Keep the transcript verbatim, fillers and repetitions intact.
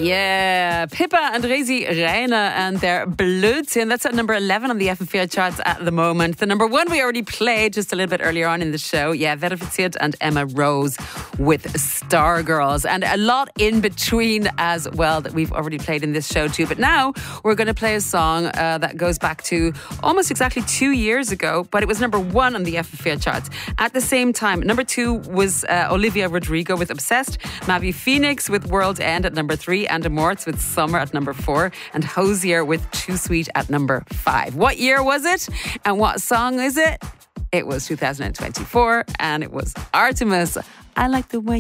Yeah, Pippa and Rezi Reina and their Blödsinn. That's at number eleven on the F M four charts at the moment. The number one we already played just a little bit earlier on in the show. Yeah, Verifiziert and Emma Rose with Stargirls. And a lot in between as well that we've already played in this show too. But now we're going to play a song uh, that goes back to almost exactly two years ago, but it was number one on the F M four charts. At the same time, number two was uh, Olivia Rodrigo with Obsessed, Mavi Phoenix with World End at number three, and Amorts with Summer at number four, and Hosier with Too Sweet at number five. What year was it? And what song is it? It was two thousand twenty-four, and it was Artemis. I like the way